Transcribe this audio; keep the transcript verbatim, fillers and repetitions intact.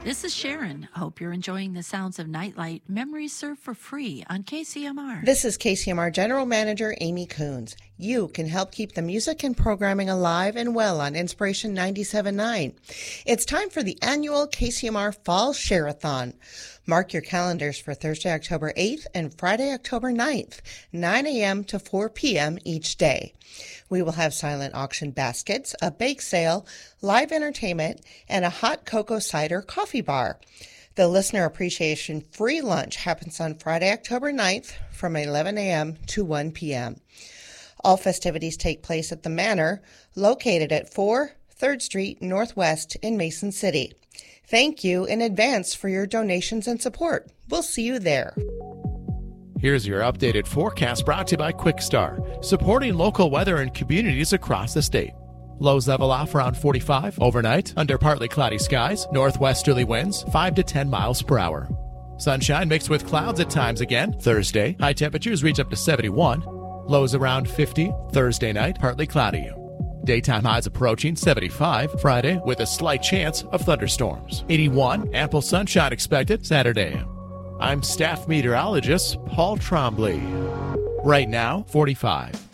This is Sharon. I hope you're enjoying the sounds of Nightlight. Memories served for free on K C M R. This is K C M R General Manager Amy Coons. You can help keep the music and programming alive and well on Inspiration ninety-seven point nine. It's time for the annual K C M R Fall Share-a-thon. Mark your calendars for Thursday, October eighth and Friday, October ninth, nine a.m. to four p.m. each day. We will have silent auction baskets, a bake sale, live entertainment, and a hot cocoa cider coffee bar. The listener appreciation free lunch happens on Friday, October ninth from eleven a.m. to one p.m. All festivities take place at the Manor, located at four third Street Northwest in Mason City. Thank you in advance for your donations and support. We'll see you there. Here's your updated forecast brought to you by QuickStar, supporting local weather in communities across the state. Lows level off around forty-five overnight under partly cloudy skies, northwesterly winds five to ten miles per hour. Sunshine mixed with clouds at times again Thursday. High temperatures reach up to seventy-one. Lows around fifty Thursday night, partly cloudy. Daytime highs approaching seventy-five Friday with a slight chance of thunderstorms. eighty-one, ample sunshine expected Saturday. I'm staff meteorologist Paul Trombley. Right now, forty-five.